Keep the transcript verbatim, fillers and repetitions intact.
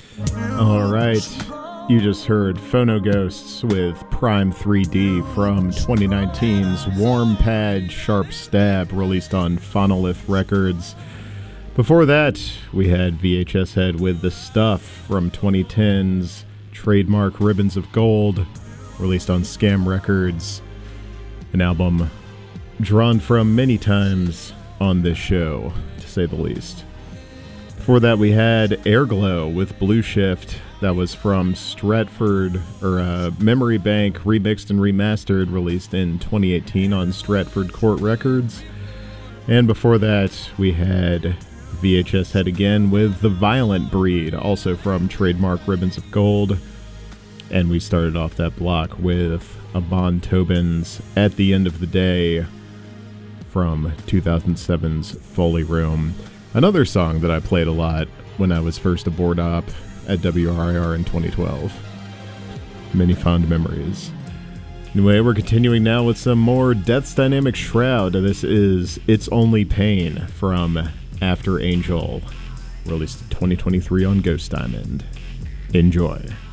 All right. You just heard Phono Ghosts with Prime three D from twenty nineteen's Warm Pad Sharp Stab, released on Phonolith Records. Before that, we had V H S Head with The Stuff from twenty ten's Trademark Ribbons of Gold, released on Scam Records. An album drawn from many times on this show, to say the least. Before that, we had Airglow with Blue Shift. That was from Stratford, or uh, Memory Bank, remixed and remastered, released in twenty eighteen on Stratford Court Records. And before that, we had V H S Head again with The Violent Breed, also from Trademark Ribbons of Gold. And we started off that block with a Bon Tobin's At the End of the Day from two thousand seven's Foley Room. Another song that I played a lot when I was first aboard op at W R I R in twenty twelve. Many fond memories. Anyway, we're continuing now with some more Death's Dynamic Shroud. This is It's Only Pain from After Angel, released in twenty twenty-three on Ghost Diamond. Enjoy.